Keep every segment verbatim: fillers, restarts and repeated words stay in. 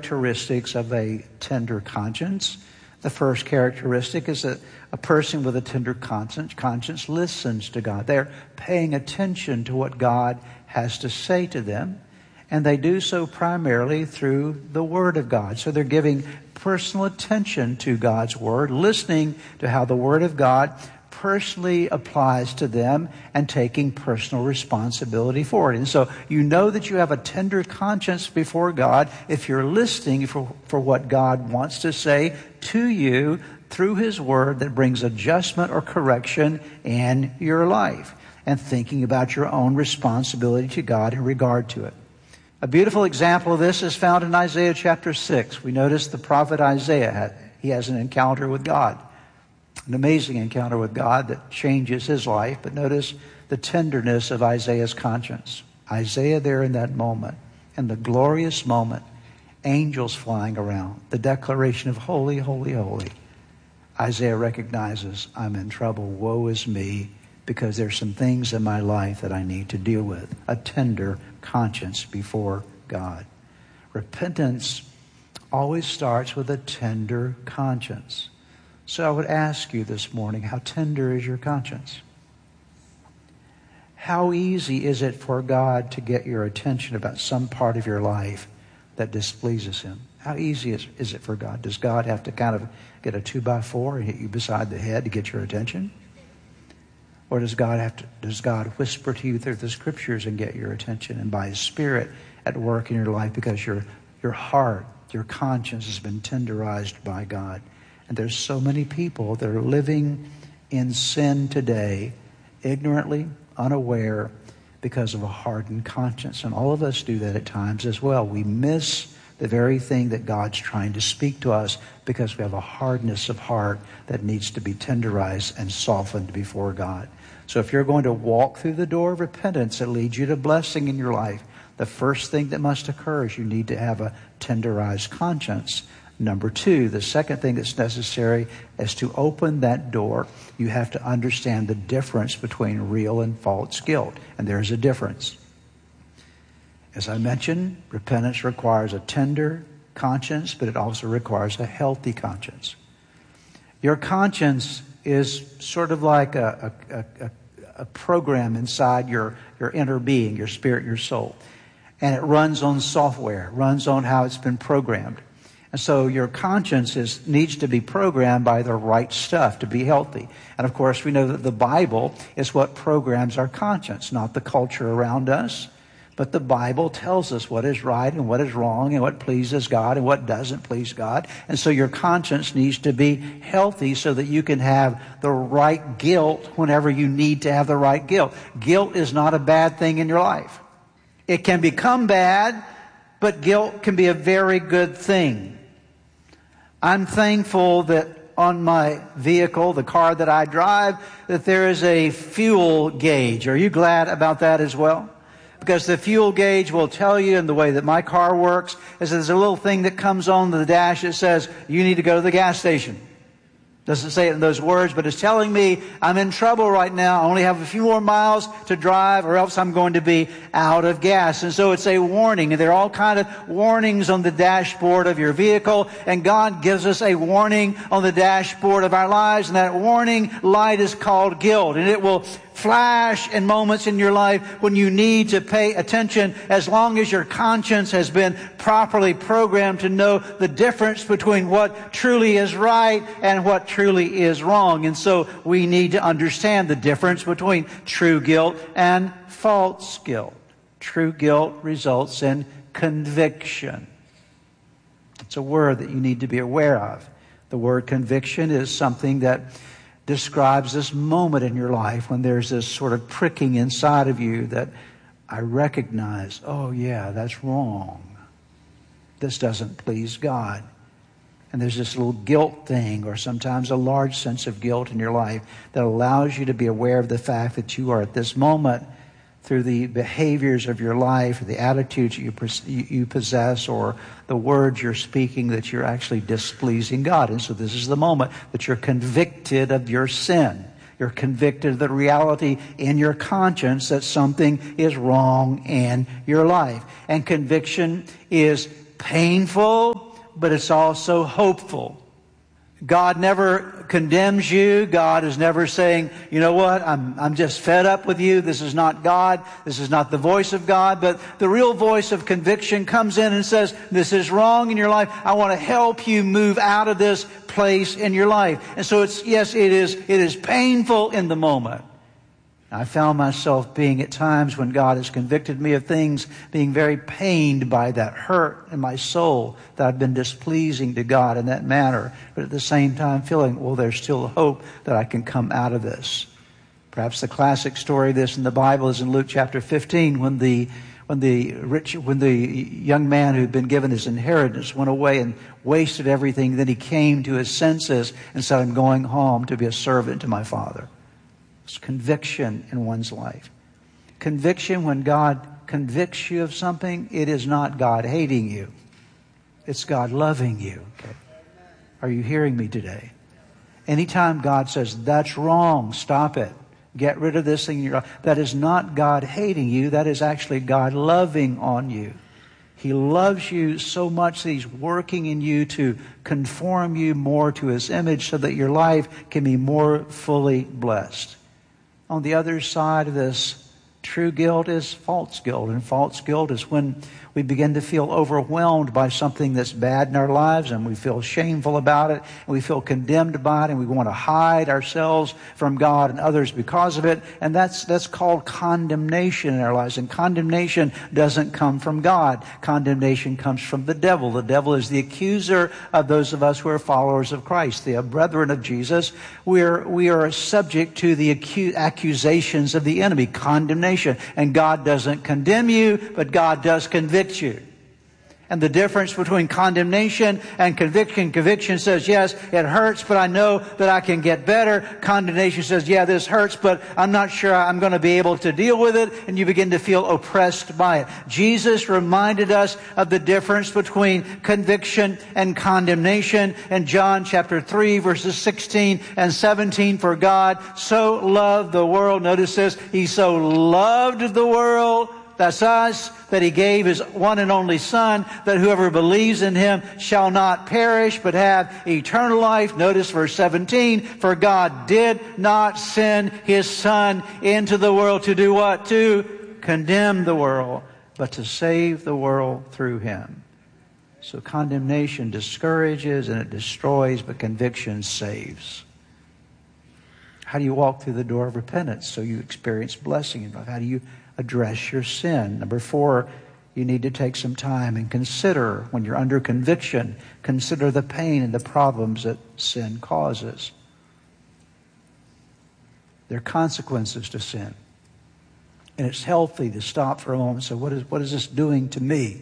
characteristics of a tender conscience. The first characteristic is that a person with a tender conscience, conscience listens to God. They're paying attention to what God has to say to them, and they do so primarily through the Word of God. So they're giving personal attention to God's Word, listening to how the Word of God personally applies to them, and taking personal responsibility for it. And so you know that you have a tender conscience before God if you're listening for, for what God wants to say to you through His Word that brings adjustment or correction in your life, and thinking about your own responsibility to God in regard to it. A beautiful example of this is found in Isaiah chapter six. We notice the prophet Isaiah, had, he has an encounter with God. An amazing encounter with God that changes his life. But notice the tenderness of Isaiah's conscience. Isaiah there in that moment, in the glorious moment, angels flying around, the declaration of holy, holy, holy. Isaiah recognizes, I'm in trouble, woe is me, because there's some things in my life that I need to deal with. A tender conscience before God. Repentance always starts with a tender conscience. So I would ask you this morning, how tender is your conscience? How easy is it for God to get your attention about some part of your life that displeases Him? How easy is, is it for God? Does God have to kind of get a two by four and hit you beside the head to get your attention? Or does God have to, does God whisper to you through the Scriptures and get your attention, and by His Spirit at work in your life, because your, your heart, your conscience has been tenderized by God? And there's so many people that are living in sin today, ignorantly, unaware, because of a hardened conscience. And all of us do that at times as well. We miss the very thing that God's trying to speak to us because we have a hardness of heart that needs to be tenderized and softened before God. So if you're going to walk through the door of repentance that leads you to blessing in your life, the first thing that must occur is you need to have a tenderized conscience. Number two, the second thing that's necessary is to open that door. You have to understand the difference between real and false guilt. And there's a difference. As I mentioned, repentance requires a tender conscience, but it also requires a healthy conscience. Your conscience is sort of like a, a, a, a program inside your, your inner being, your spirit, your soul. And it runs on software, runs on how it's been programmed. And so your conscience is, needs to be programmed by the right stuff to be healthy. And of course, we know that the Bible is what programs our conscience, not the culture around us. But the Bible tells us what is right and what is wrong and what pleases God and what doesn't please God. And so your conscience needs to be healthy so that you can have the right guilt whenever you need to have the right guilt. Guilt is not a bad thing in your life. It can become bad, but guilt can be a very good thing. I'm thankful that on my vehicle, the car that I drive, that there is a fuel gauge. Are you glad about that as well? Because the fuel gauge will tell you, in the way that my car works, is there's a little thing that comes on the dash that says, you need to go to the gas station. Doesn't say it in those words, but it's telling me I'm in trouble right now. I only have a few more miles to drive, or else I'm going to be out of gas. And so it's a warning. And there are all kind of warnings on the dashboard of your vehicle. And God gives us a warning on the dashboard of our lives. And that warning light is called guilt. And it will flash in moments in your life when you need to pay attention, as long as your conscience has been properly programmed to know the difference between what truly is right and what truly is wrong. And so we need to understand the difference between true guilt and false guilt. True guilt results in conviction. It's a word that you need to be aware of. The word conviction is something that describes this moment in your life when there's this sort of pricking inside of you that I recognize, oh yeah, that's wrong. This doesn't please God. And there's this little guilt thing, or sometimes a large sense of guilt in your life that allows you to be aware of the fact that you are at this moment, through the behaviors of your life, or the attitudes you, you possess, or the words you're speaking, that you're actually displeasing God. And so this is the moment that you're convicted of your sin. You're convicted of the reality in your conscience that something is wrong in your life. And conviction is painful, but it's also hopeful. God never condemns you. God is never saying, you know what, I'm, I'm just fed up with you. This is not God. This is not the voice of God. But the real voice of conviction comes in and says, this is wrong in your life. I want to help you move out of this place in your life. And so it's, yes, it is, it is painful in the moment. I found myself being at times when God has convicted me of things, being very pained by that hurt in my soul that I've been displeasing to God in that manner. But at the same time feeling, well, there's still hope that I can come out of this. Perhaps the classic story of this in the Bible is in Luke chapter fifteen, when the when the rich, when the young man who'd been given his inheritance went away and wasted everything. Then he came to his senses and said, I'm going home to be a servant to my father. It's conviction in one's life. Conviction, when God convicts you of something, it is not God hating you. It's God loving you. Okay? Are you hearing me today? Anytime God says, that's wrong, stop it. Get rid of this thing in your life. That is not God hating you. That is actually God loving on you. He loves you so much that He's working in you to conform you more to His image so that your life can be more fully blessed. On the other side of this, true guilt is false guilt. And false guilt is when we begin to feel overwhelmed by something that's bad in our lives, and we feel shameful about it, and we feel condemned by it, and we want to hide ourselves from God and others because of it. And that's that's called condemnation in our lives. And condemnation doesn't come from God. Condemnation comes from the devil. The devil is the accuser of those of us who are followers of Christ, the brethren of Jesus. We're we are subject to the acu- accusations of the enemy, condemnation. And God doesn't condemn you, but God does convict you. And the difference between condemnation and conviction, conviction says, yes, it hurts, but I know that I can get better. Condemnation says, yeah, this hurts, but I'm not sure I'm going to be able to deal with it. And you begin to feel oppressed by it. Jesus reminded us of the difference between conviction and condemnation in John chapter three, verses sixteen and seventeen. For God so loved the world. Notice this. He so loved the world. That's us, that He gave His one and only Son, that whoever believes in Him shall not perish, but have eternal life. Notice verse seventeen, for God did not send His Son into the world to do what? To condemn the world, but to save the world through Him. So condemnation discourages and it destroys, but conviction saves. How do you walk through the door of repentance so you experience blessing in life? How do you address your sin? Number four, you need to take some time and consider, when you're under conviction, consider the pain and the problems that sin causes. There are consequences to sin. And it's healthy to stop for a moment and say, what is, what is this doing to me?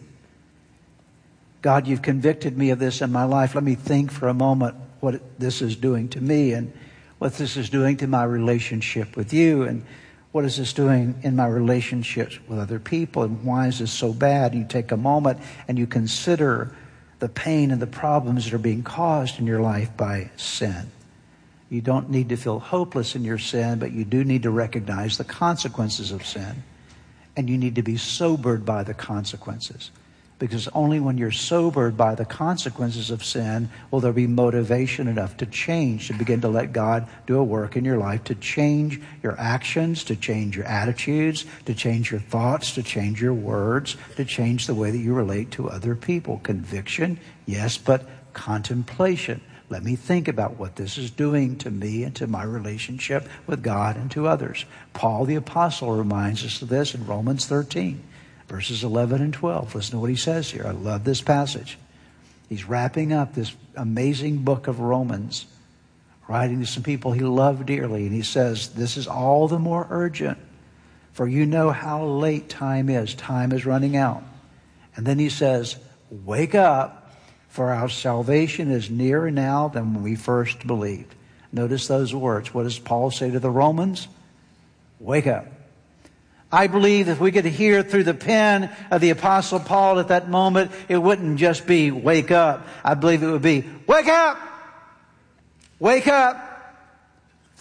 God, you've convicted me of this in my life. Let me think for a moment what this is doing to me and what this is doing to my relationship with you, and what is this doing in my relationships with other people, and why is this so bad? And you take a moment and you consider the pain and the problems that are being caused in your life by sin. You don't need to feel hopeless in your sin, but you do need to recognize the consequences of sin. And you need to be sobered by the consequences. Because only when you're sobered by the consequences of sin will there be motivation enough to change, to begin to let God do a work in your life, to change your actions, to change your attitudes, to change your thoughts, to change your words, to change the way that you relate to other people. Conviction, yes, but contemplation. Let me think about what this is doing to me and to my relationship with God and to others. Paul the Apostle reminds us of this in Romans thirteen. Verses eleven and twelve. Listen to what he says here. I love this passage. He's wrapping up this amazing book of Romans, writing to some people he loved dearly. And he says, this is all the more urgent, for you know how late time is. Time is running out. And then he says, wake up, for our salvation is nearer now than when we first believed. Notice those words. What does Paul say to the Romans? Wake up. I believe if we could hear through the pen of the Apostle Paul at that moment, it wouldn't just be wake up. I believe it would be wake up! Wake up!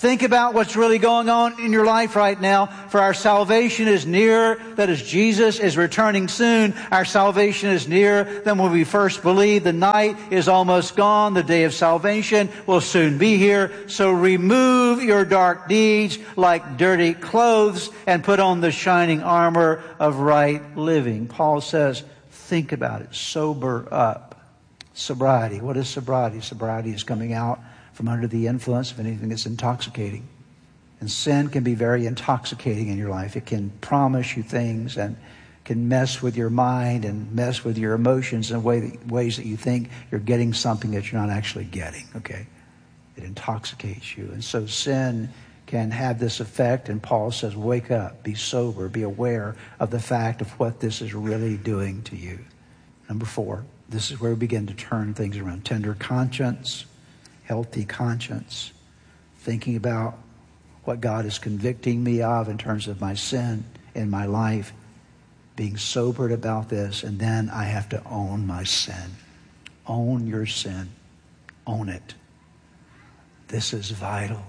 Think about what's really going on in your life right now. For our salvation is nearer. That is, Jesus is returning soon. Our salvation is nearer than when we first believed. The night is almost gone. The day of salvation will soon be here. So remove your dark deeds like dirty clothes and put on the shining armor of right living. Paul says, think about it. Sober up. Sobriety. What is sobriety? Sobriety is coming out from under the influence of anything that's intoxicating. And sin can be very intoxicating in your life. It can promise you things and can mess with your mind and mess with your emotions in way that, ways that you think you're getting something that you're not actually getting, okay? It intoxicates you. And so sin can have this effect, and Paul says, wake up, be sober, be aware of the fact of what this is really doing to you. Number four, this is where we begin to turn things around. Tender conscience. Healthy conscience, thinking about what God is convicting me of in terms of my sin in my life, being sobered about this, and then I have to own my sin. Own your sin. Own it. This is vital.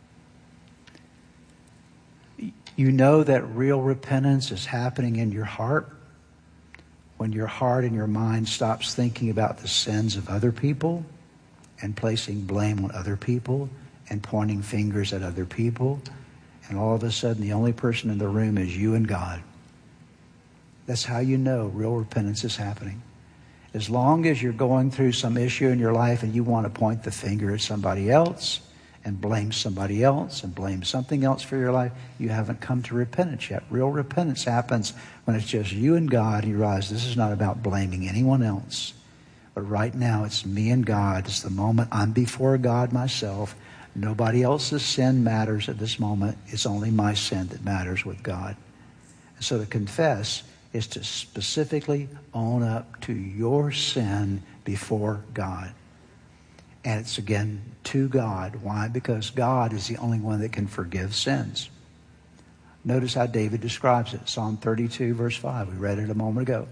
You know that real repentance is happening in your heart when your heart and your mind stops thinking about the sins of other people and placing blame on other people and pointing fingers at other people. And all of a sudden, the only person in the room is you and God. That's how you know real repentance is happening. As long as you're going through some issue in your life and you want to point the finger at somebody else and blame somebody else and blame something else for your life, you haven't come to repentance yet. Real repentance happens when it's just you and God and you realize this is not about blaming anyone else. But right now, it's me and God. It's the moment I'm before God myself. Nobody else's sin matters at this moment. It's only my sin that matters with God. And so to confess is to specifically own up to your sin before God. And it's, again, to God. Why? Because God is the only one that can forgive sins. Notice how David describes it. Psalm thirty-two, verse five. We read it a moment ago.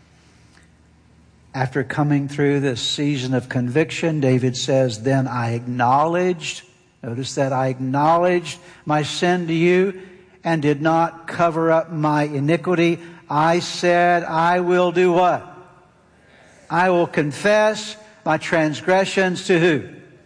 After coming through this season of conviction, David says, then I acknowledged, notice that I acknowledged my sin to you and did not cover up my iniquity. I said, I will do what? I will confess my transgressions to who?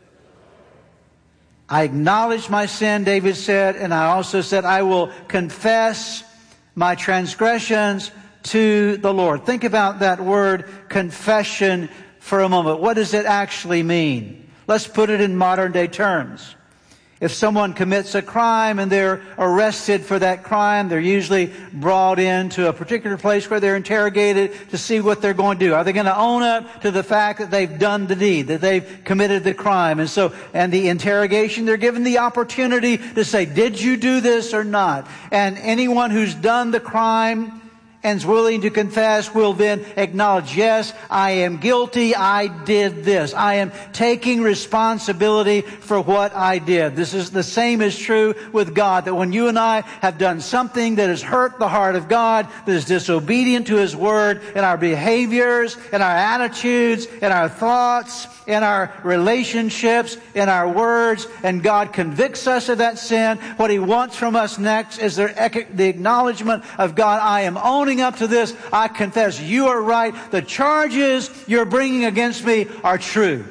I acknowledged my sin, David said, and I also said, I will confess my transgressions to the Lord. Think about that word confession for a moment. What does it actually mean? Let's put it in modern day terms. If someone commits a crime and they're arrested for that crime, they're usually brought into a particular place where they're interrogated to see what they're going to do. Are they going to own up to the fact that they've done the deed, that they've committed the crime? And so, and the interrogation, they're given the opportunity to say, did you do this or not? And anyone who's done the crime and is willing to confess will then acknowledge, yes, I am guilty, I did this. I am taking responsibility for what I did. This is the same is true with God, that when you and I have done something that has hurt the heart of God, that is disobedient to His Word, in our behaviors, in our attitudes, in our thoughts, in our relationships, in our words, and God convicts us of that sin, what He wants from us next is the acknowledgement of God, I am owning up to this. I confess you are right. The charges you're bringing against me are true.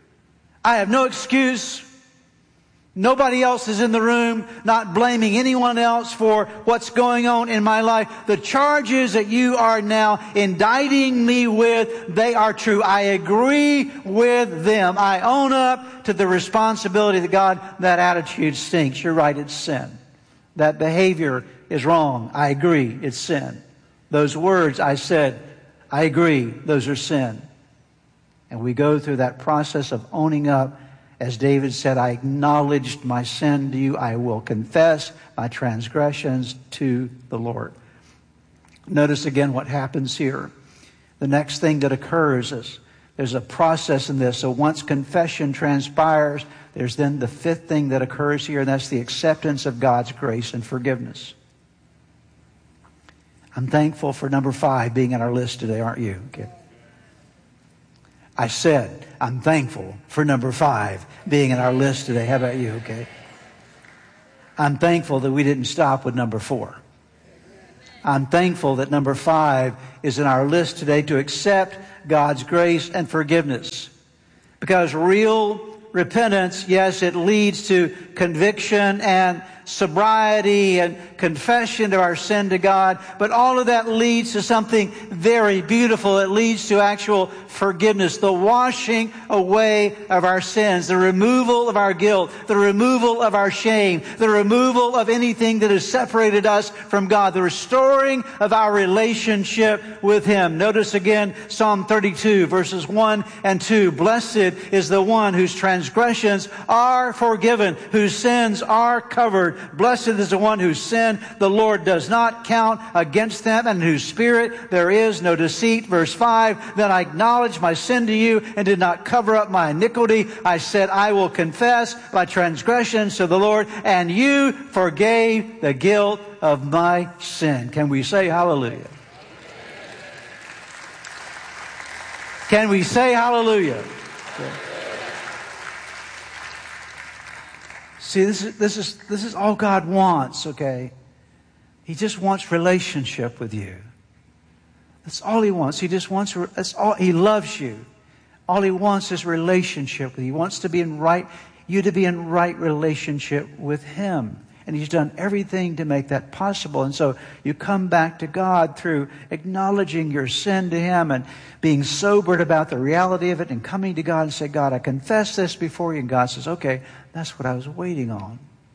I have no excuse. Nobody else is in the room, not blaming anyone else for what's going on in my life. The charges that you are now indicting me with, they are true. I agree with them. I own up to the responsibility that God, that attitude stinks. You're right, it's sin. That behavior is wrong. I agree, it's sin. Those words I said, I agree, those are sin. And we go through that process of owning up. As David said, I acknowledged my sin to you. I will confess my transgressions to the Lord. Notice again what happens here. The next thing that occurs is there's a process in this. So once confession transpires, there's then the fifth thing that occurs here, and that's the acceptance of God's grace and forgiveness. I'm thankful for number five being on our list today, aren't you? Okay. I said, I'm thankful for number five being in our list today. How about you? Okay. I'm thankful that we didn't stop with number four. I'm thankful that number five is in our list today, to accept God's grace and forgiveness. Because real repentance, yes, it leads to conviction and sobriety and confession of our sin to God, but all of that leads to something very beautiful. It leads to actual forgiveness, the washing away of our sins, the removal of our guilt, the removal of our shame, the removal of anything that has separated us from God, the restoring of our relationship with Him. Notice again Psalm thirty-two, verses one and two. Blessed is the one whose transgressions are forgiven, whose sins are covered. Blessed is the one whose sin the Lord does not count against them, and in whose spirit there is no deceit. Verse five, then I acknowledged my sin to you and did not cover up my iniquity. I said, I will confess my transgressions to the Lord, and you forgave the guilt of my sin. Can we say hallelujah? Can we say hallelujah? Okay. See, this is, this is, this is all God wants, okay? He just wants relationship with you. That's all He wants. He just wants, that's all, He loves you. All He wants is relationship with you. He wants to be in right, you to be in right relationship with Him. And He's done everything to make that possible. And so you come back to God through acknowledging your sin to Him and being sobered about the reality of it, and coming to God and say, God, I confess this before you. And God says, okay, that's what I was waiting on.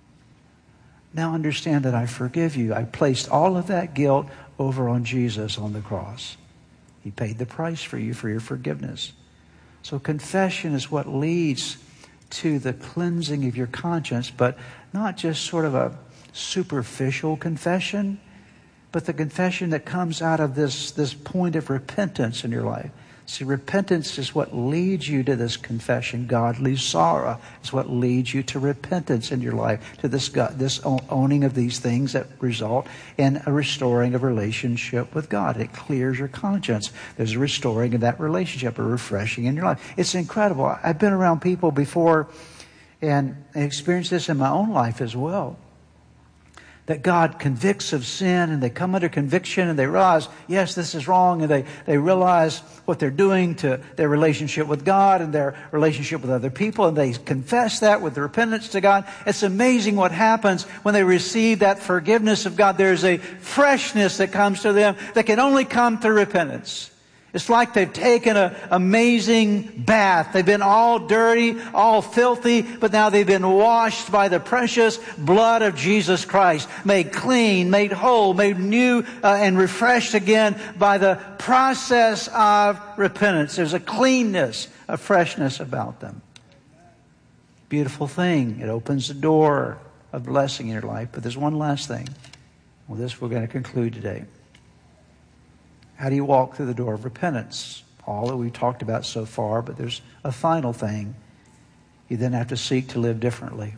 Now understand that I forgive you. I placed all of that guilt over on Jesus on the cross. He paid the price for you for your forgiveness. So confession is what leads to the cleansing of your conscience, but not just sort of a superficial confession, but the confession that comes out of this, this point of repentance in your life. See, repentance is what leads you to this confession. Godly sorrow is what leads you to repentance in your life, to this God, this owning of these things that result in a restoring of relationship with God. It clears your conscience. There's a restoring of that relationship, a refreshing in your life. It's incredible. I've been around people before and experienced this in my own life as well, that God convicts of sin, and they come under conviction and they realize, yes, this is wrong, and they, they realize what they're doing to their relationship with God and their relationship with other people, and they confess that with repentance to God. It's amazing what happens when they receive that forgiveness of God. There's a freshness that comes to them that can only come through repentance. It's like they've taken an amazing bath. They've been all dirty, all filthy, but now they've been washed by the precious blood of Jesus Christ, made clean, made whole, made new, uh, and refreshed again by the process of repentance. There's a cleanness, a freshness about them. Beautiful thing. It opens the door of blessing in your life. But there's one last thing. Well, this we're going to conclude today. How do you walk through the door of repentance? All that we've talked about so far, but there's a final thing. You then have to seek to live differently.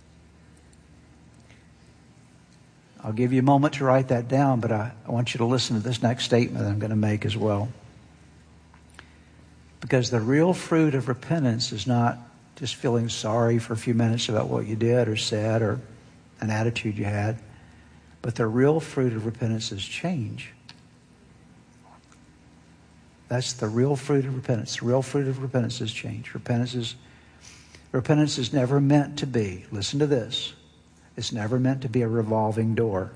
I'll give you a moment to write that down, but I, I want you to listen to this next statement that I'm going to make as well. Because the real fruit of repentance is not just feeling sorry for a few minutes about what you did or said or an attitude you had, but the real fruit of repentance is change. That's the real fruit of repentance. The real fruit of repentance is change. Repentance is, repentance is never meant to be, listen to this, it's never meant to be a revolving door.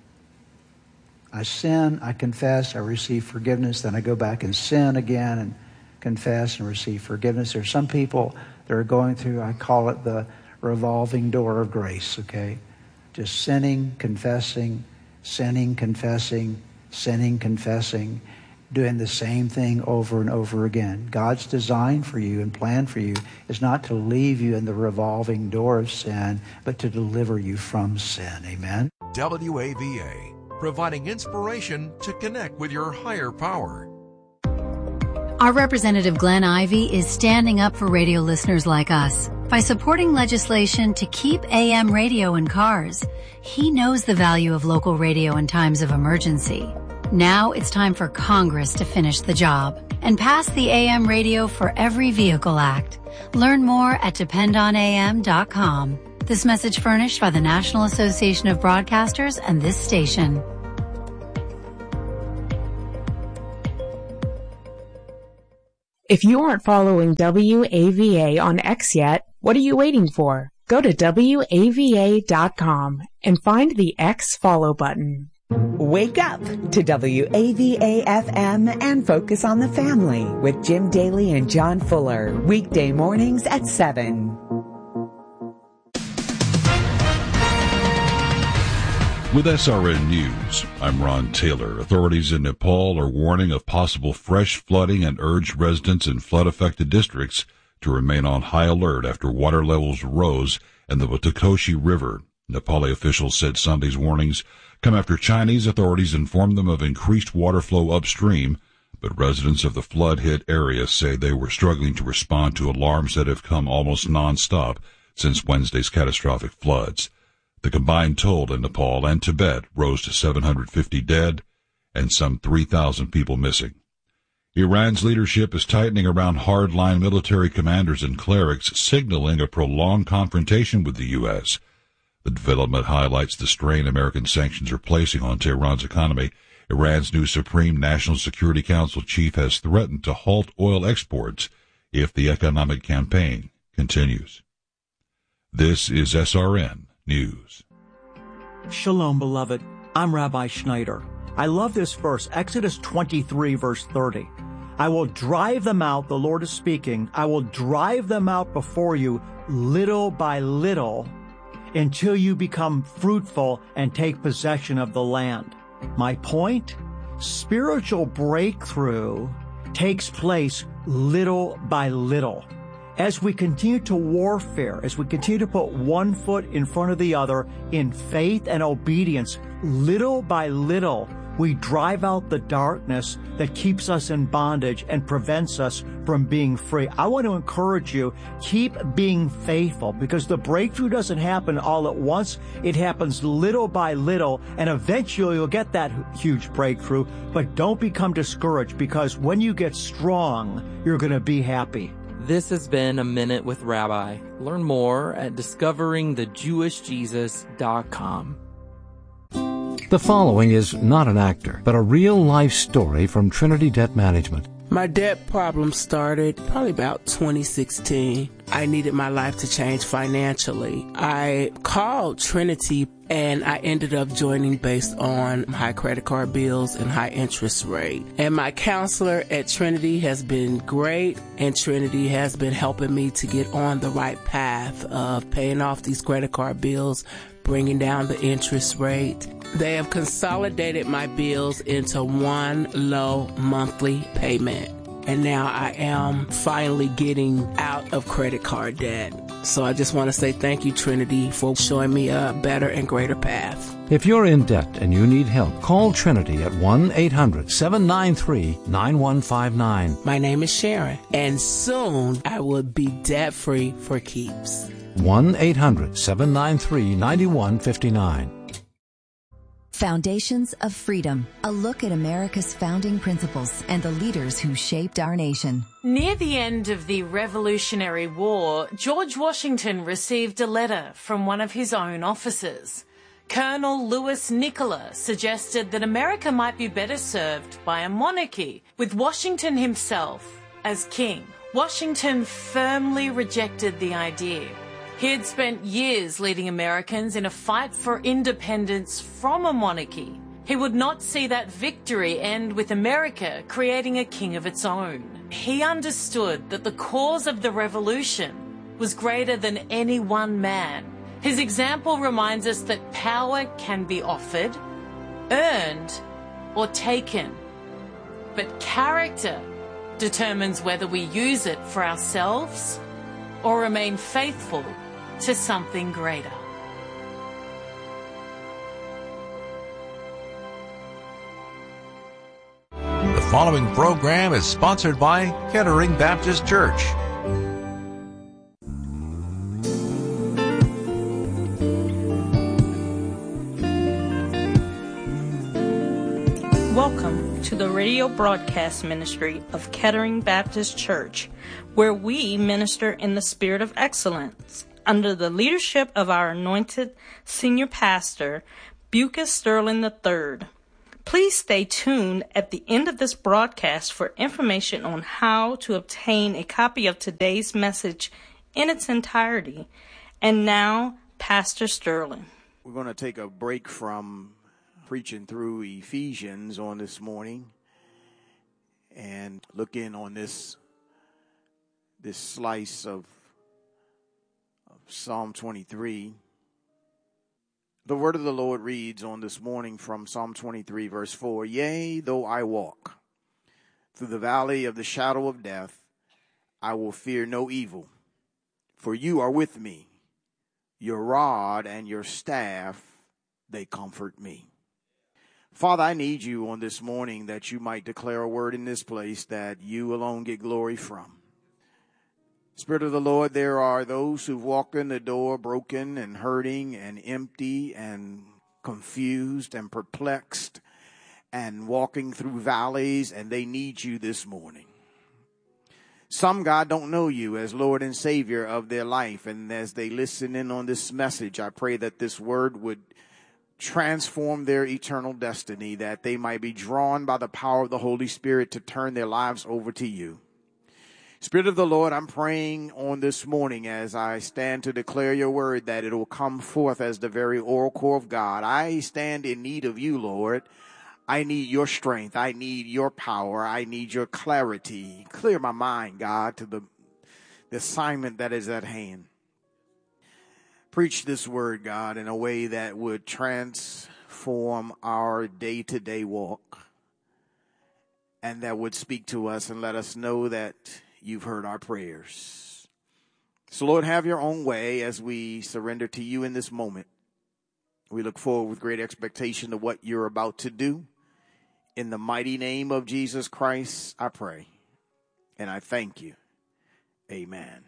I sin, I confess, I receive forgiveness, then I go back and sin again and confess and receive forgiveness. There are some people that are going through, I call it the revolving door of grace, okay? Just sinning, confessing, sinning, confessing, sinning, confessing, doing the same thing over and over again. God's design for you and plan for you is not to leave you in the revolving door of sin, but to deliver you from sin. Amen? W A V A, providing inspiration to connect with your higher power. Our Representative Glenn Ivey is standing up for radio listeners like us by supporting legislation to keep A M radio in cars. He knows the value of local radio in times of emergency. Now it's time for Congress to finish the job and pass the A M Radio for Every Vehicle Act. Learn more at depend on A M dot com. This message furnished by the National Association of Broadcasters and this station. If you aren't following W A V A on X yet, what are you waiting for? Go to W A V A dot com and find the X follow button. Wake up to W A V A F M and focus on the family with Jim Daly and John Fuller, weekday mornings at seven. With S R N News, I'm Ron Taylor. Authorities in Nepal are warning of possible fresh flooding and urge residents in flood-affected districts to remain on high alert after water levels rose in the Batukoshi River. Nepali officials said Sunday's warnings come after Chinese authorities informed them of increased water flow upstream, but residents of the flood-hit area say they were struggling to respond to alarms that have come almost nonstop since Wednesday's catastrophic floods. The combined toll in Nepal and Tibet rose to seven hundred fifty dead and some three thousand people missing. Iran's leadership is tightening around hardline military commanders and clerics, signaling a prolonged confrontation with the U S. The development highlights the strain American sanctions are placing on Tehran's economy. Iran's new Supreme National Security Council chief has threatened to halt oil exports if the economic campaign continues. This is S R N News. Shalom, beloved. I'm Rabbi Schneider. I love this verse, Exodus twenty-three, verse thirty. I will drive them out, the Lord is speaking, I will drive them out before you little by little until you become fruitful and take possession of the land. My point? Spiritual breakthrough takes place little by little. As we continue to warfare, as we continue to put one foot in front of the other in faith and obedience, little by little, we drive out the darkness that keeps us in bondage and prevents us from being free. I want to encourage you, keep being faithful, because the breakthrough doesn't happen all at once. It happens little by little, and eventually you'll get that huge breakthrough. But don't become discouraged, because when you get strong, you're going to be happy. This has been A Minute with Rabbi. Learn more at discovering the jewish jesus dot com. The following is not an actor, but a real-life story from Trinity Debt Management. My debt problem started probably about twenty sixteen. I needed my life to change financially. I called Trinity and I ended up joining based on high credit card bills and high interest rate. And my counselor at Trinity has been great, and Trinity has been helping me to get on the right path of paying off these credit card bills, bringing down the interest rate. They have consolidated my bills into one low monthly payment. And now I am finally getting out of credit card debt. So I just want to say thank you, Trinity, for showing me a better and greater path. If you're in debt and you need help, call Trinity at one eight hundred seven nine three nine one five nine. My name is Sharon, and soon I will be debt-free for keeps. one eight hundred seven nine three nine one five nine. Foundations of Freedom, a look at America's founding principles and the leaders who shaped our nation. Near the end of the Revolutionary War, George Washington received a letter from one of his own officers. Colonel Lewis Nicola suggested that America might be better served by a monarchy, with Washington himself as king. Washington firmly rejected the idea. He had spent years leading Americans in a fight for independence from a monarchy. He would not see that victory end with America creating a king of its own. He understood that the cause of the revolution was greater than any one man. His example reminds us that power can be offered, earned, or taken. But character determines whether we use it for ourselves or remain faithful to something greater. The following program is sponsored by Kettering Baptist Church. Welcome to the radio broadcast ministry of Kettering Baptist Church, where we minister in the spirit of excellence. under the leadership of our anointed senior pastor, Bucas Sterling the third. Please stay tuned at the end of this broadcast for information on how to obtain a copy of today's message in its entirety. And now, Pastor Sterling. We're going to take a break from preaching through Ephesians on this morning and look in on this this slice of, of Psalm twenty-three. The word of the Lord reads on this morning from Psalm twenty-three, verse four, Yea, though I walk through the valley of the shadow of death, I will fear no evil, for you are with me. Your rod and your staff, they comfort me. Father, I need you on this morning that you might declare a word in this place that you alone get glory from. Spirit of the Lord, there are those who've walked in the door broken and hurting and empty and confused and perplexed and walking through valleys, and they need you this morning. Some, God, don't know you as Lord and Savior of their life, and as they listen in on this message, I pray that this word would transform their eternal destiny, that they might be drawn by the power of the Holy Spirit to turn their lives over to you. Spirit of the Lord, I'm praying on this morning as I stand to declare your word that it will come forth as the very oracle of God. I stand in need of you, Lord. I need your strength. I need your power. I need your clarity. Clear my mind, God, to the, the assignment that is at hand. Preach this word, God, in a way that would transform our day-to-day walk and that would speak to us and let us know that you've heard our prayers. So, Lord, have your own way as we surrender to you in this moment. We look forward with great expectation to what you're about to do. In the mighty name of Jesus Christ, I pray, and I thank you. Amen.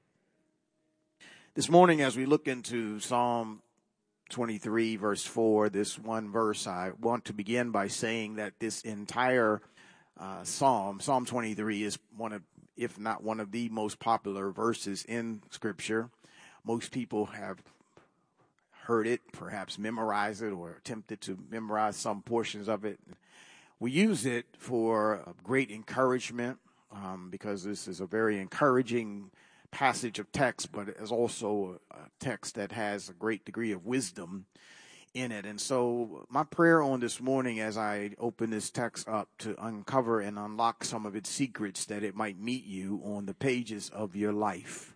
This morning, as we look into Psalm twenty-three, verse four, this one verse, I want to begin by saying that this entire uh, psalm, Psalm twenty-three, is one of, if not one of the most popular verses in Scripture. Most people have heard it, perhaps memorized it, or attempted to memorize some portions of it. We use it for great encouragement um, because this is a very encouraging passage of text, but it's also a text that has a great degree of wisdom in it. And so my prayer on this morning as I open this text up to uncover and unlock some of its secrets, that it might meet you on the pages of your life.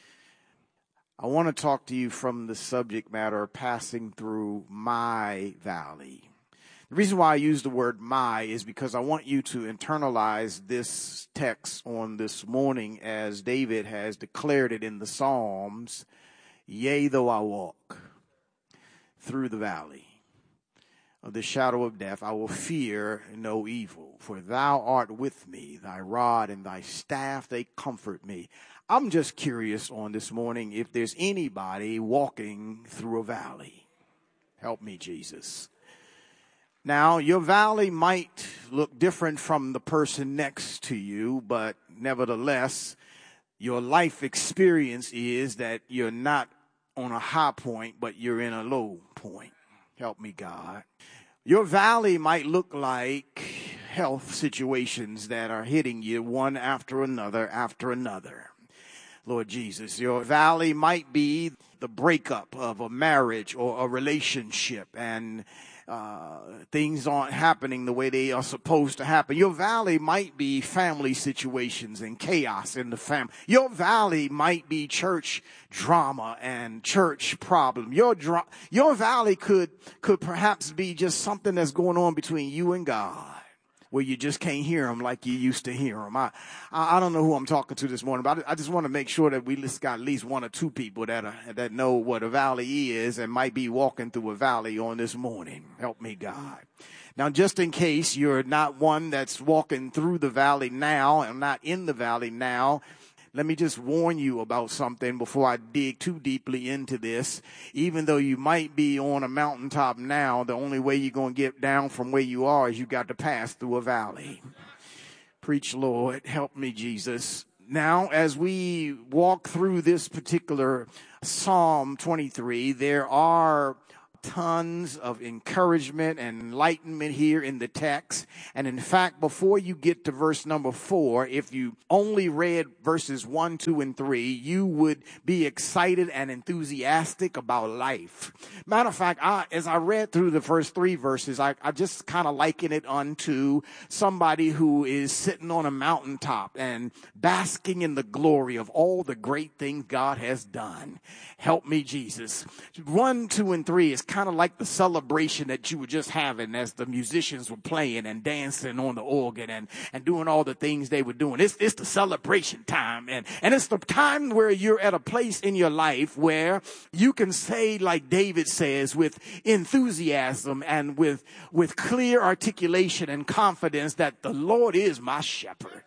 I want to talk to you from the subject matter of passing through my valley. The reason why I use the word my is because I want you to internalize this text on this morning as David has declared it in the Psalms. Yea, though I walk through the valley of the shadow of death, I will fear no evil, for thou art with me, thy rod and thy staff, they comfort me. I'm just curious on this morning if there's anybody walking through a valley. Help me, Jesus. Now, your valley might look different from the person next to you, but nevertheless, your life experience is that you're not on a high point, but you're in a low point. Help me, God. Your valley might look like health situations that are hitting you one after another after another. Lord Jesus, your valley might be the breakup of a marriage or a relationship, and Uh, things aren't happening the way they are supposed to happen. Your valley might be family situations and chaos in the family. Your valley might be church drama and church problem. Your dra- your valley could could perhaps be just something that's going on between you and God, where you just can't hear him like you used to hear him. I, I, I don't know who I'm talking to this morning, but I, I just want to make sure that we just got at least one or two people that are, that know what a valley is and might be walking through a valley on this morning. Help me, God. Now, just in case you're not one that's walking through the valley now and not in the valley now, let me just warn you about something before I dig too deeply into this. Even though you might be on a mountaintop now, the only way you're going to get down from where you are is you got to pass through a valley. Preach, Lord. Help me, Jesus. Now, as we walk through this particular Psalm twenty-three, there are tons of encouragement and enlightenment here in the text. And in fact, before you get to verse number four, if you only read verses one, two, and three, you would be excited and enthusiastic about life. Matter of fact, I, as I read through the first three verses, I, I just kind of liken it unto somebody who is sitting on a mountaintop and basking in the glory of all the great things God has done. Help me, Jesus. One, two, and three is kind of like the celebration that you were just having as the musicians were playing and dancing on the organ and, and doing all the things they were doing. It's, it's the celebration time. And, and it's the time where you're at a place in your life where you can say, like David says, with enthusiasm and with, with clear articulation and confidence that the Lord is my shepherd.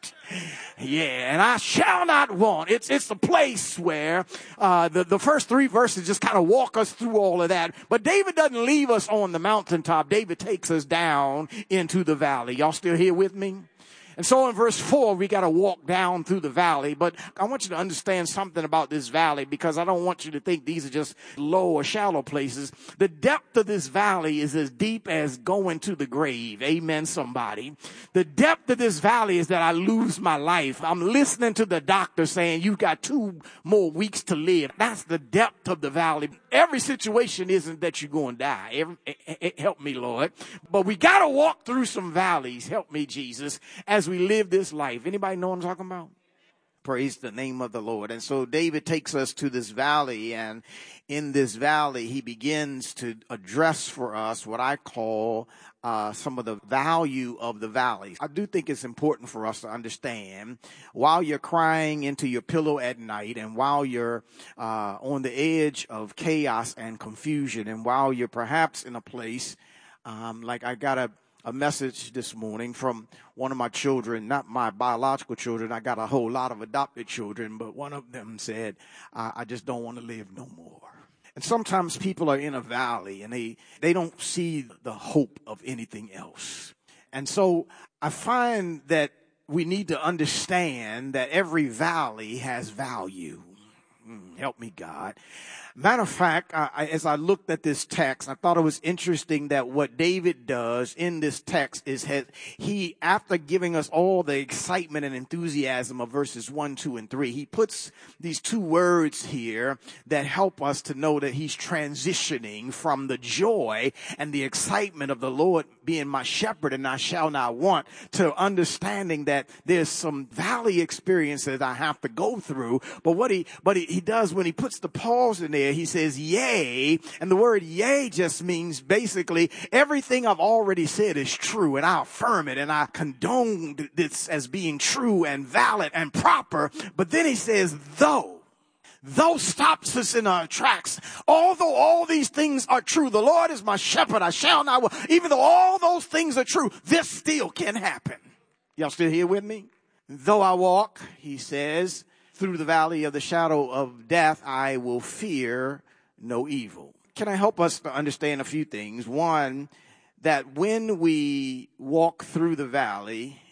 Yeah, and I shall not want. It's it's the place where uh, the, the first three verses just kind of walk us through all of that. But David doesn't leave us on the mountaintop. David takes us down into the valley. Y'all still here with me? And so in verse four, we got to walk down through the valley. But I want you to understand something about this valley, because I don't want you to think these are just low or shallow places. The depth of this valley is as deep as going to the grave. Amen, somebody. The depth of this valley is that I lose my life. I'm listening to the doctor saying, you've got two more weeks to live. That's the depth of the valley. Every situation isn't that you're going to die. Every, help me, Lord. But we got to walk through some valleys. Help me, Jesus, as we live this life. Anybody know what I'm talking about? Praise the name of the Lord. And so David takes us to this valley, and in this valley, he begins to address for us what I call uh, some of the value of the valley. I do think it's important for us to understand, while you're crying into your pillow at night, and while you're uh, on the edge of chaos and confusion, and while you're perhaps in a place um, like I got a a message this morning from one of my children, not my biological children. I got a whole lot of adopted children, but one of them said, I, I just don't want to live no more. And sometimes people are in a valley and they, they don't see the hope of anything else. And so I find that we need to understand that every valley has value. Mm, help me, God. Matter of fact, I, as I looked at this text, I thought it was interesting that what David does in this text is has, he, after giving us all the excitement and enthusiasm of verses one, two, and three, he puts these two words here that help us to know that he's transitioning from the joy and the excitement of the Lord being my shepherd and I shall not want, to understanding that there's some valley experiences I have to go through. But what he, but he, he does when he puts the pause in there, he says, yea. And the word yea just means basically everything I've already said is true, and I affirm it and I condone this as being true and valid and proper. But then he says, though. Though stops us in our tracks. Although all these things are true, the Lord is my shepherd, I shall not want. Even though all those things are true, this still can happen. Y'all still here with me? Though I walk, he says, through the valley of the shadow of death, I will fear no evil. Can I help us to understand a few things? One, that when we walk through the valley,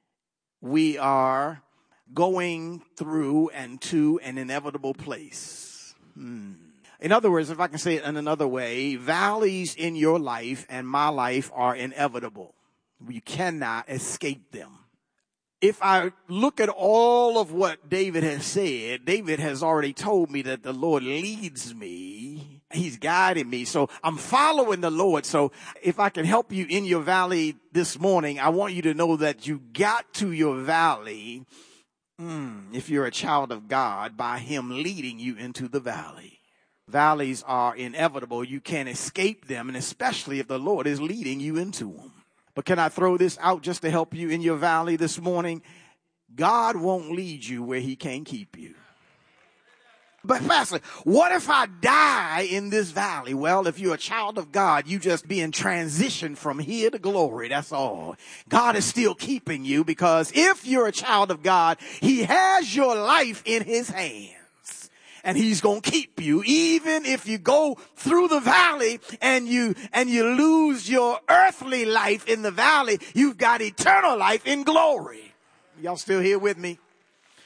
we are going through and to an inevitable place. Hmm. In other words, if I can say it in another way, valleys in your life and my life are inevitable. You cannot escape them. If I look at all of what David has said, David has already told me that the Lord leads me. He's guiding me. So I'm following the Lord. So if I can help you in your valley this morning, I want you to know that you got to your valley, mm, if you're a child of God, by him leading you into the valley. Valleys are inevitable. You can't escape them, and especially if the Lord is leading you into them. But can I throw this out just to help you in your valley this morning? God won't lead you where he can't keep you. But Pastor, what if I die in this valley? Well, if you're a child of God, you just be in transition from here to glory. That's all. God is still keeping you, because if you're a child of God, he has your life in his hands. And he's going to keep you even if you go through the valley and you and you lose your earthly life in the valley. You've got eternal life in glory. Y'all still here with me?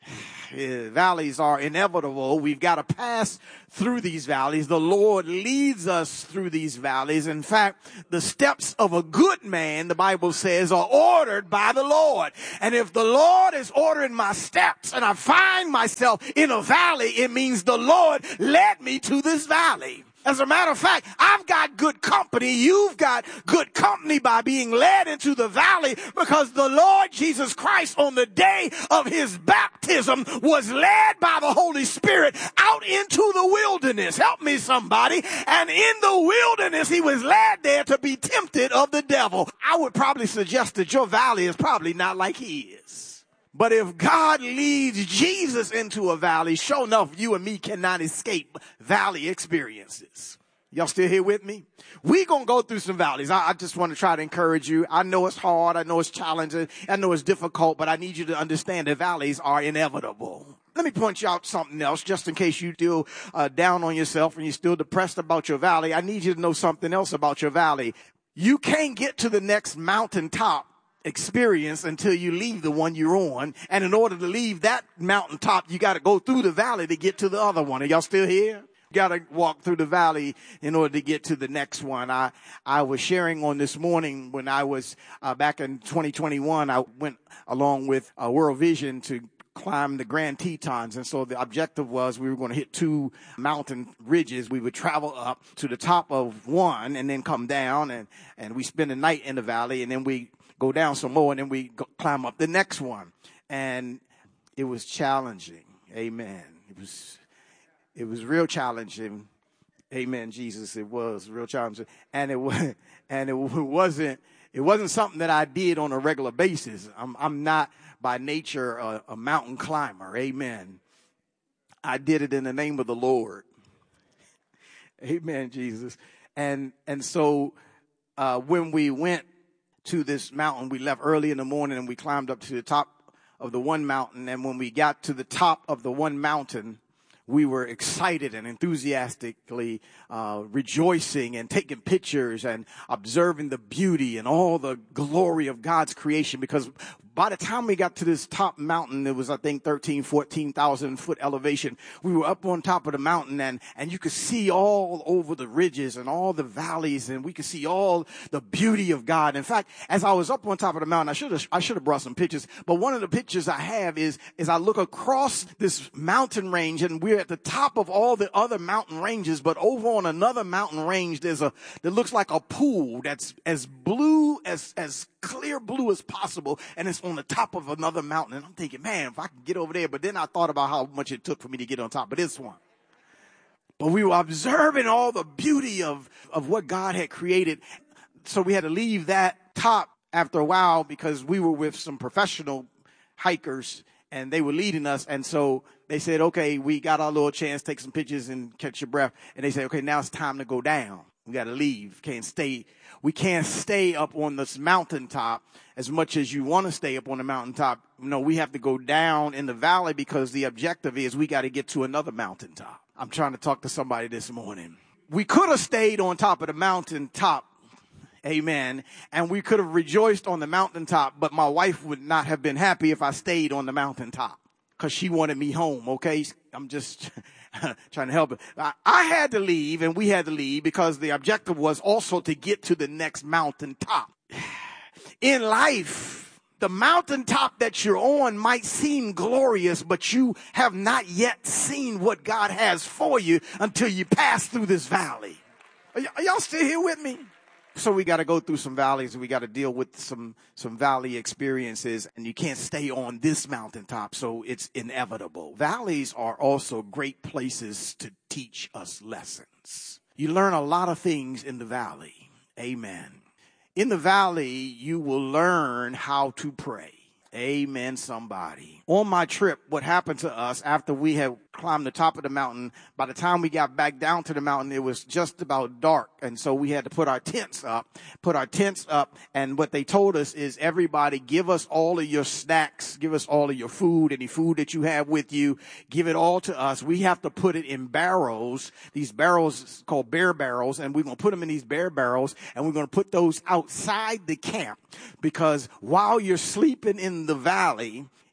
Valleys are inevitable. We've got to pass through these valleys. The Lord leads us through these valleys. In fact, the steps of a good man, the Bible says, are ordered by the Lord. And if the Lord is ordering my steps and I find myself in a valley, it means the Lord led me to this valley. As a matter of fact, I've got good company. You've got good company by being led into the valley, because the Lord Jesus Christ on the day of his baptism was led by the Holy Spirit out into the wilderness. Help me, somebody. And in the wilderness, he was led there to be tempted of the devil. I would probably suggest that your valley is probably not like he is. But if God leads Jesus into a valley, sure enough, you and me cannot escape valley experiences. Y'all still here with me? We're going to go through some valleys. I, I just want to try to encourage you. I know it's hard. I know it's challenging. I know it's difficult, but I need you to understand that valleys are inevitable. Let me point you out something else, just in case you feel uh, down on yourself and you're still depressed about your valley. I need you to know something else about your valley. You can't get to the next mountaintop experience until you leave the one you're on. And in order to leave that mountaintop, you got to go through the valley to get to the other one. Are y'all still here? You got to walk through the valley in order to get to the next one. I, I was sharing on this morning when I was uh, back in twenty twenty-one, I went along with uh, World Vision to climb the Grand Tetons. And so the objective was we were going to hit two mountain ridges. We would travel up to the top of one and then come down, and, and we spend the night in the valley, and then we go down some more, and then we go climb up the next one. And it was challenging. Amen. It was, it was real challenging. Amen, Jesus. It was real challenging. And it was, and it wasn't, it wasn't something that I did on a regular basis. I'm, I'm not by nature a, a mountain climber. Amen. I did it in the name of the Lord. Amen, Jesus. And, and so, uh, when we went to this mountain, we left early in the morning and we climbed up to the top of the one mountain. And when we got to the top of the one mountain, we were excited and enthusiastically uh, rejoicing and taking pictures and observing the beauty and all the glory of God's creation, because by the time we got to this top mountain, it was, I think, thirteen, fourteen thousand foot elevation. We were up on top of the mountain, and, and you could see all over the ridges and all the valleys, and we could see all the beauty of God. In fact, as I was up on top of the mountain, I should have, I should have brought some pictures, but one of the pictures I have is, is I look across this mountain range, and we're at the top of all the other mountain ranges, but over on another mountain range, there's a, that looks like a pool that's as blue, as, as clear blue as possible, and it's on the top of another mountain. And I'm thinking, man, if I can get over there. But then I thought about how much it took for me to get on top of this one. But we were observing all the beauty of, of what God had created. So we had to leave that top after a while, because we were with some professional hikers and they were leading us. And so they said, okay, we got our little chance, take some pictures and catch your breath. And they said, okay, now it's time to go down. We got to leave. Can't stay. We can't stay up on this mountaintop as much as you want to stay up on the mountaintop. No, we have to go down in the valley, because the objective is we got to get to another mountaintop. I'm trying to talk to somebody this morning. We could have stayed on top of the mountaintop. Amen. And we could have rejoiced on the mountaintop, but my wife would not have been happy if I stayed on the mountaintop, because she wanted me home. Okay. I'm just trying to help it. I, I had to leave, and we had to leave, because the objective was also to get to the next mountaintop. In life, the mountaintop that you're on might seem glorious, but you have not yet seen what God has for you until you pass through this valley. Are, y- are y'all still here with me? So we got to go through some valleys, and we got to deal with some, some valley experiences, and you can't stay on this mountaintop. So it's inevitable. Valleys are also great places to teach us lessons. You learn a lot of things in the valley. Amen. In the valley, you will learn how to pray. Amen, somebody. On my trip, what happened to us after we had climbed the top of the mountain, by the time we got back down to the mountain, it was just about dark. And so we had to put our tents up, put our tents up. And what they told us is, everybody, give us all of your snacks, give us all of your food, any food that you have with you, give it all to us. We have to put it in barrels, these barrels called bear barrels. And we're going to put them in these bear barrels, and we're going to put those outside the camp, because while you're sleeping in the valley,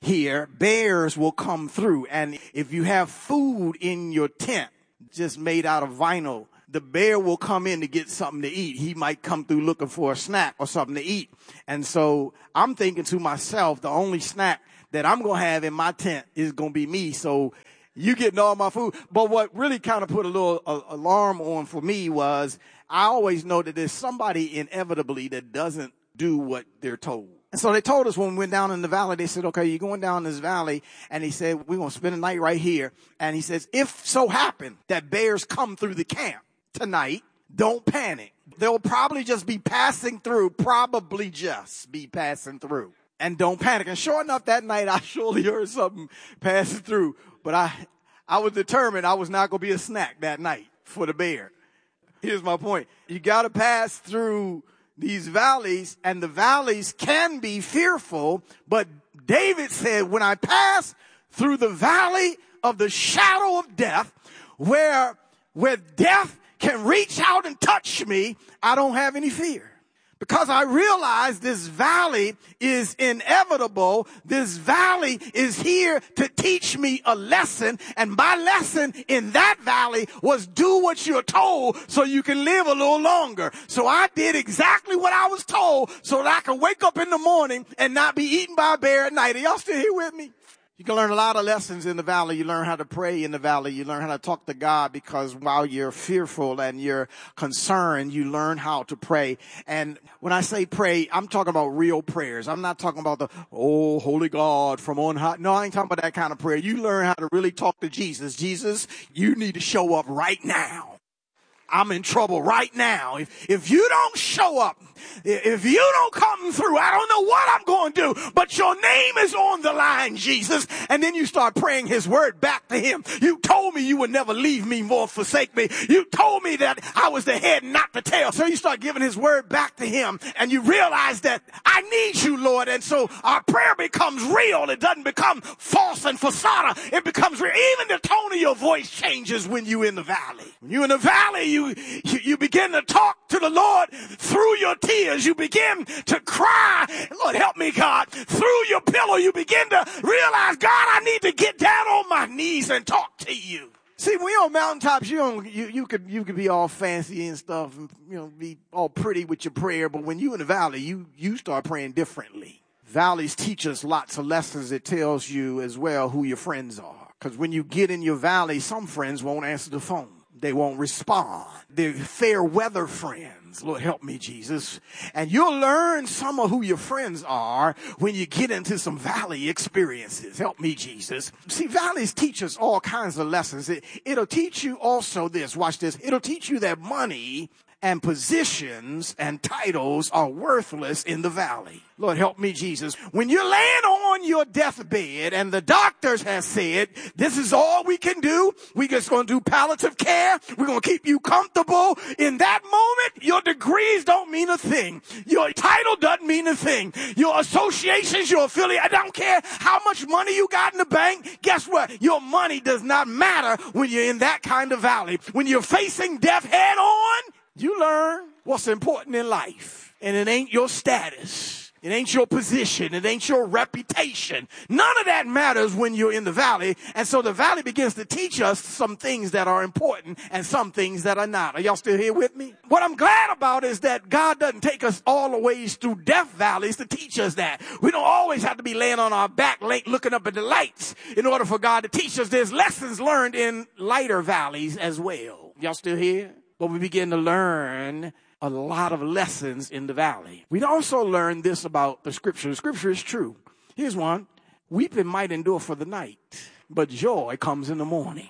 here, bears will come through. And if you have food in your tent just made out of vinyl, the bear will come in to get something to eat. He might come through looking for a snack or something to eat. And so I'm thinking to myself, the only snack that I'm going to have in my tent is going to be me. So you getting all my food. But what really kind of put a little uh, alarm on for me was I always know that there's somebody inevitably that doesn't do what they're told. And so they told us when we went down in the valley, they said, okay, you're going down this valley. And he said, we're going to spend the night right here. And he says, if so happen that bears come through the camp tonight, don't panic. They'll probably just be passing through, probably just be passing through. And don't panic. And sure enough, that night I surely heard something passing through. But I, I was determined I was not going to be a snack that night for the bear. Here's my point. You got to pass through these valleys, and the valleys can be fearful. But David said, when I pass through the valley of the shadow of death, where, where death can reach out and touch me, I don't have any fear. Because I realize this valley is inevitable. This valley is here to teach me a lesson. And my lesson in that valley was do what you're told so you can live a little longer. So I did exactly what I was told so that I can wake up in the morning and not be eaten by a bear at night. Are y'all still here with me? You can learn a lot of lessons in the valley. You learn how to pray in the valley. You learn how to talk to God, because while you're fearful and you're concerned, you learn how to pray. And when I say pray, I'm talking about real prayers. I'm not talking about the, oh, holy God from on high. No, I ain't talking about that kind of prayer. You learn how to really talk to Jesus. Jesus, you need to show up right now. I'm in trouble right now. If, if you don't show up, if you don't come through, I don't know what I'm going to do, but your name is on the line, Jesus. And then you start praying his word back to him. You told me you would never leave me nor forsake me. You told me that I was the head, not the tail. So you start giving his word back to him, and you realize that I need you, Lord. And so our prayer becomes real. It doesn't become false and facade. It becomes real. Even the tone of your voice changes when you're in the valley. When you're in the valley, you You, you begin to talk to the Lord through your tears. You begin to cry. Lord, help me, God. Through your pillow, you begin to realize, God, I need to get down on my knees and talk to you. See, when you're on mountaintops, you don't, you, you could, you could be all fancy and stuff, and, you know, be all pretty with your prayer. But when you're in the valley, you, you start praying differently. Valleys teach us lots of lessons. It tells you as well who your friends are. Because when you get in your valley, some friends won't answer the phone. They won't respond. They're fair weather friends. Lord, help me, Jesus. And you'll learn some of who your friends are when you get into some valley experiences. Help me, Jesus. See, valleys teach us all kinds of lessons. It, it'll teach you also this. Watch this. It'll teach you that money and positions and titles are worthless in the valley. Lord, help me, Jesus. When you're laying on your deathbed and the doctors have said, this is all we can do. We just going to do palliative care. We're going to keep you comfortable. In that moment, your degrees don't mean a thing. Your title doesn't mean a thing. Your associations, your affiliate, I don't care how much money you got in the bank. Guess what? Your money does not matter when you're in that kind of valley. When you're facing death head on, you learn what's important in life. And it ain't your status. It ain't your position. It ain't your reputation. None of that matters when you're in the valley. And so the valley begins to teach us some things that are important and some things that are not. Are y'all still here with me? What I'm glad about is that God doesn't take us all the ways through death valleys to teach us that. We don't always have to be laying on our back late looking up at the lights in order for God to teach us. There's lessons learned in lighter valleys as well. Y'all still here? But we begin to learn a lot of lessons in the valley. We also learn this about the scripture. The scripture is true. Here's one. Weeping might endure for the night, but joy comes in the morning.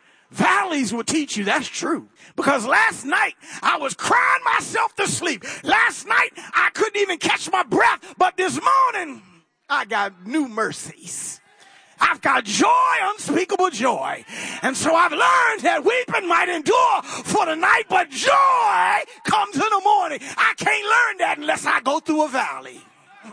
Valleys will teach you that's true. Because last night I was crying myself to sleep. Last night I couldn't even catch my breath. But this morning I got new mercies. I've got joy, unspeakable joy. And so I've learned that weeping might endure for the night, but joy comes in the morning. I can't learn that unless I go through a valley.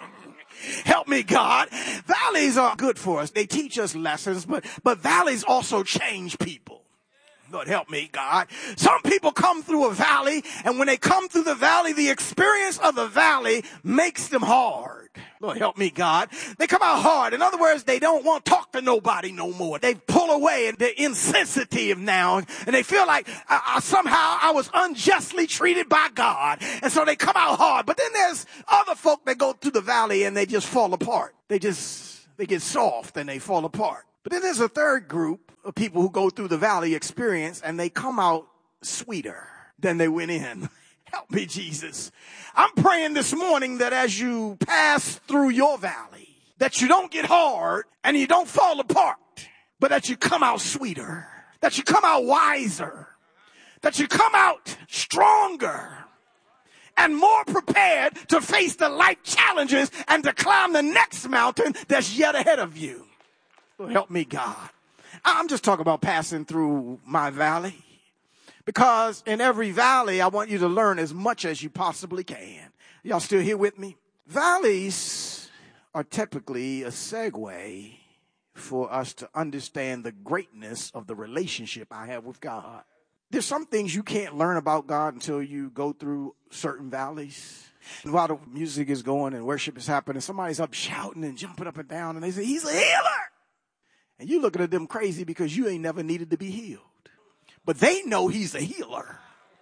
Help me, God. Valleys are good for us. They teach us lessons, but, but valleys also change people. Lord, help me, God. Some people come through a valley, and when they come through the valley, the experience of the valley makes them hard. Lord, help me, God. They come out hard. In other words, they don't want to talk to nobody no more. They pull away, and they're insensitive now, and they feel like uh, uh, somehow I was unjustly treated by God, and so they come out hard. But then there's other folk that go through the valley, and they just fall apart. They just, they get soft, and they fall apart. But then there's a third group of people who go through the valley experience, and they come out sweeter than they went in. Help me, Jesus. I'm praying this morning that as you pass through your valley, that you don't get hard and you don't fall apart, but that you come out sweeter, that you come out wiser, that you come out stronger and more prepared to face the life challenges and to climb the next mountain that's yet ahead of you. Lord, help me, God. I'm just talking about passing through my valley. Because in every valley, I want you to learn as much as you possibly can. Y'all still here with me? Valleys are typically a segue for us to understand the greatness of the relationship I have with God. There's some things you can't learn about God until you go through certain valleys. And while the music is going and worship is happening, somebody's up shouting and jumping up and down, and they say, he's a healer. And you looking at them crazy because you ain't never needed to be healed. But they know he's a healer.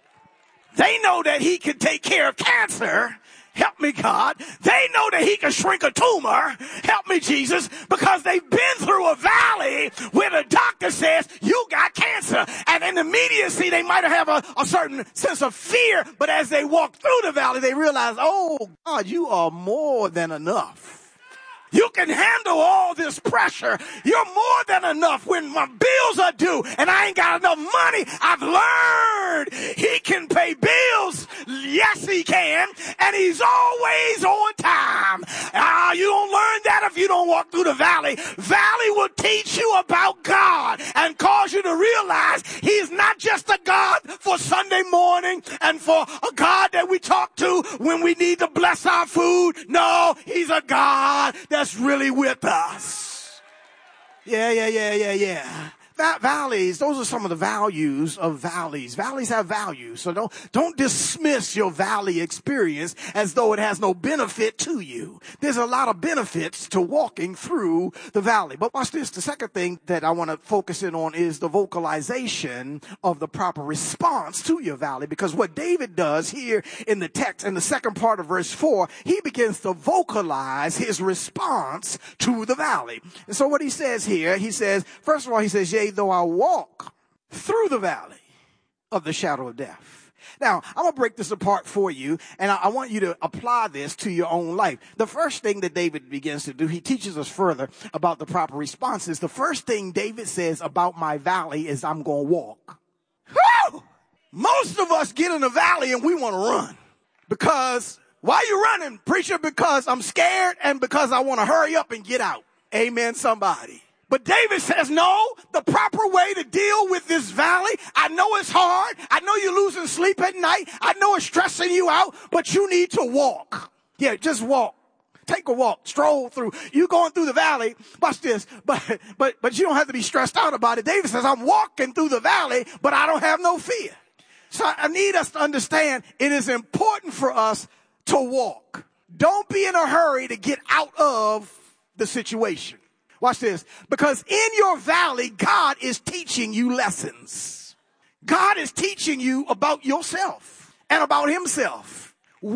They know that he can take care of cancer. Help me, God. They know that he can shrink a tumor. Help me, Jesus. Because they've been through a valley where the doctor says you got cancer. And in the immediacy, they might have a, a certain sense of fear. But as they walk through the valley, they realize, oh, God, you are more than enough. You can handle all this pressure. You're more than enough when my bills are due and I ain't got enough money. I've learned he can pay bills. Yes, he can. And he's always on time. Ah, you don't learn that if you don't walk through the valley. Valley will teach you about God and cause you to realize he's not just a God for Sunday morning and for a God that we talk to when we need to bless our food. No, he's a God that's really with us. Yeah, yeah, yeah, yeah, yeah. Va- valleys, those are some of the values of valleys. Valleys have value. So don't, don't dismiss your valley experience as though it has no benefit to you. There's a lot of benefits to walking through the valley. But watch this. The second thing that I want to focus in on is the vocalization of the proper response to your valley. Because what David does here in the text, in the second part of verse four, he begins to vocalize his response to the valley. And so what he says here, he says, first of all, he says, yea, though I walk through the valley of the shadow of death. Now, I'm going to break this apart for you, and I, I want you to apply this to your own life. The first thing that David begins to do, he teaches us further about the proper responses. The first thing David says about my valley is I'm going to walk. Woo! Most of us get in the valley and we want to run. Because, why are you running, preacher? Because I'm scared and because I want to hurry up and get out. Amen, somebody. But David says, no, the proper way to deal with this valley, I know it's hard. I know you're losing sleep at night. I know it's stressing you out, but you need to walk. Yeah, just walk. Take a walk, stroll through. You going through the valley, watch this, but, but, but you don't have to be stressed out about it. David says, I'm walking through the valley, but I don't have no fear. So I need us to understand it is important for us to walk. Don't be in a hurry to get out of the situation. Watch this. Because in your valley, God is teaching you lessons. God is teaching you about yourself and about himself.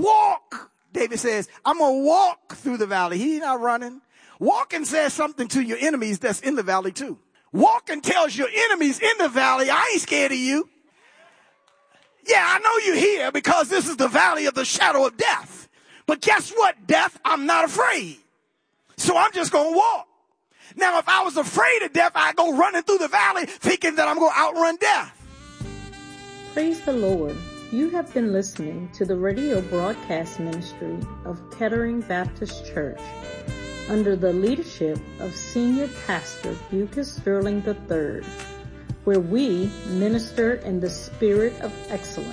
Walk. David says, I'm going to walk through the valley. He's not running. Walking says something to your enemies that's in the valley too. Walking tells your enemies in the valley, I ain't scared of you. Yeah, I know you're here because this is the valley of the shadow of death. But guess what, death? I'm not afraid. So I'm just going to walk. Now, if I was afraid of death, I'd go running through the valley thinking that I'm going to outrun death. Praise the Lord. You have been listening to the radio broadcast ministry of Kettering Baptist Church under the leadership of Senior Pastor Bucus Sterling the third, where we minister in the spirit of excellence.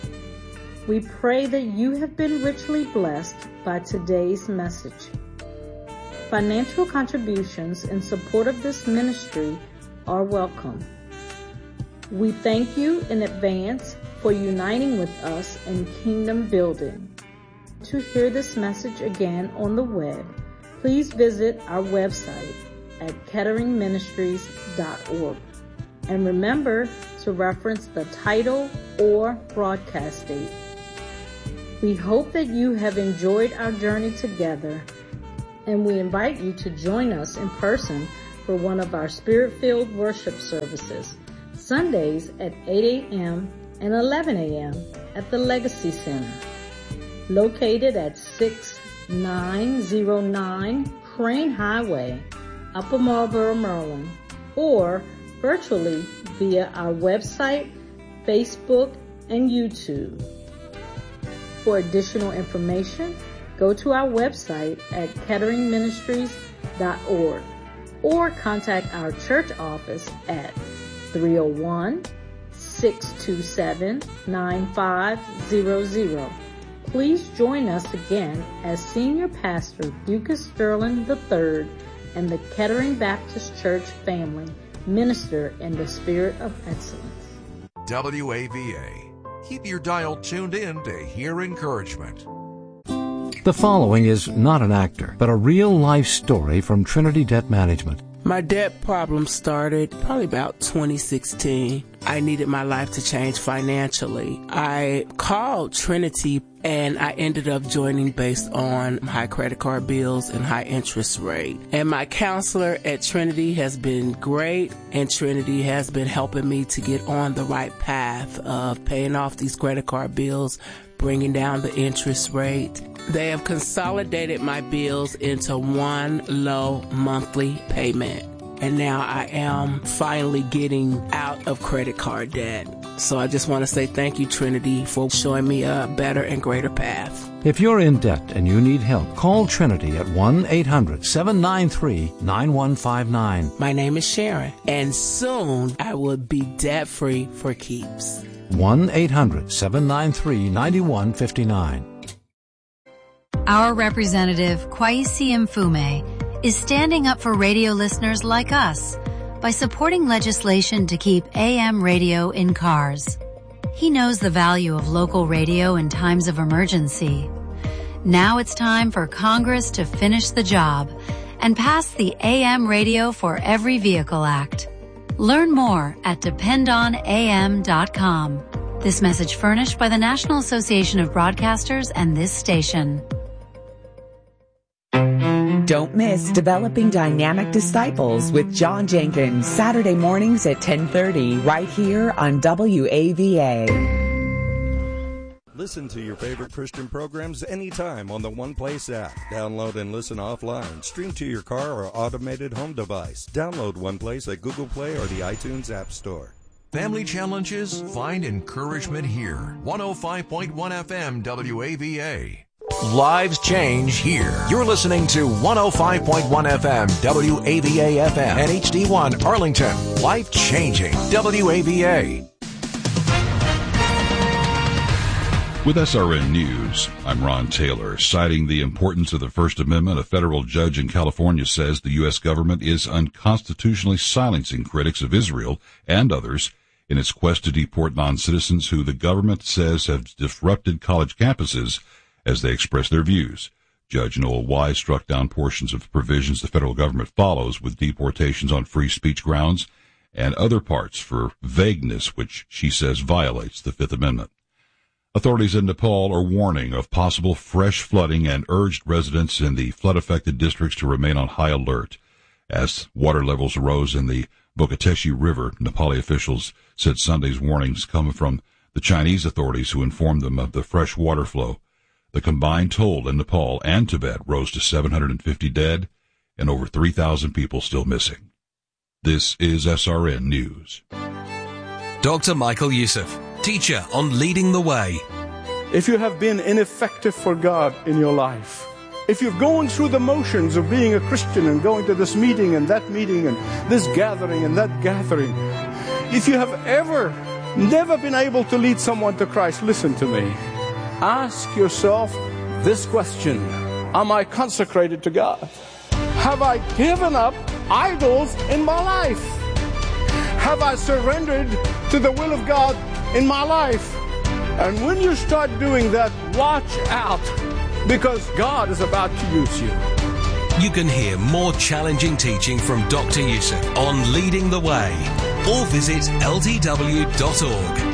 We pray that you have been richly blessed by today's message. Financial contributions in support of this ministry are welcome. We thank you in advance for uniting with us in kingdom building. To hear this message again on the web, please visit our website at kettering ministries dot org. And remember to reference the title or broadcast date. We hope that you have enjoyed our journey together, and we invite you to join us in person for one of our Spirit-filled worship services, Sundays at eight a.m. and eleven a.m. at the Legacy Center, located at six nine zero nine Crane Highway, Upper Marlboro, Maryland, or virtually via our website, Facebook, and YouTube. For additional information, go to our website at kettering ministries dot org or contact our church office at three oh one, six two seven, nine five zero zero. Please join us again as Senior Pastor Bucus Sterling the third and the Kettering Baptist Church family minister in the spirit of excellence. W A V A. Keep your dial tuned in to hear encouragement. The following is not an actor, but a real-life story from Trinity Debt Management. My debt problem started probably about twenty sixteen. I needed my life to change financially. I called Trinity and I ended up joining based on high credit card bills and high interest rate. And my counselor at Trinity has been great, and Trinity has been helping me to get on the right path of paying off these credit card bills, bringing down the interest rate. They have consolidated my bills into one low monthly payment. And now I am finally getting out of credit card debt. So I just want to say thank you, Trinity, for showing me a better and greater path. If you're in debt and you need help, call Trinity at one eight hundred seven nine three nine one five nine. My name is Sharon, and soon I will be debt-free for keeps. one eight hundred seven nine three nine one five nine. Our representative, Kwesi Mfume, is standing up for radio listeners like us by supporting legislation to keep A M radio in cars. He knows the value of local radio in times of emergency. Now it's time for Congress to finish the job and pass the A M Radio for Every Vehicle Act. Learn more at depend on A M dot com. This message furnished by the National Association of Broadcasters and this station. Don't miss Developing Dynamic Disciples with John Jenkins, Saturday mornings at ten thirty, right here on W A V A. Listen to your favorite Christian programs anytime on the One Place app. Download and listen offline. Stream to your car or automated home device. Download One Place at Google Play or the iTunes App Store. Family challenges? Find encouragement here. one oh five point one F M W A V A. Lives change here. You're listening to one oh five point one F M W A V A F M and H D one Arlington. Life changing W A V A. With S R N News, I'm Ron Taylor. Citing the importance of the First Amendment, a federal judge in California says the U S government is unconstitutionally silencing critics of Israel and others in its quest to deport non-citizens who the government says have disrupted college campuses as they express their views. Judge Noel Wise struck down portions of provisions the federal government follows with deportations on free speech grounds and other parts for vagueness, which she says violates the Fifth Amendment. Authorities in Nepal are warning of possible fresh flooding and urged residents in the flood-affected districts to remain on high alert. As water levels rose in the Bokateshi River, Nepali officials said Sunday's warnings come from the Chinese authorities who informed them of the fresh water flow. The combined toll in Nepal and Tibet rose to seven hundred fifty dead and over three thousand people still missing. This is S R N News. Doctor Michael Youssef, teacher on Leading the Way. If you have been ineffective for God in your life, if you're going through the motions of being a Christian and going to this meeting and that meeting and this gathering and that gathering, if you have ever never been able to lead someone to Christ, listen to me. Ask yourself this question: am I consecrated to God? Have I given up idols in my life? have I surrendered to the will of God in my life? And when you start doing that, watch out, because God is about to use you. You can hear more challenging teaching from Doctor Youssef on Leading the Way, or visit L T W dot org.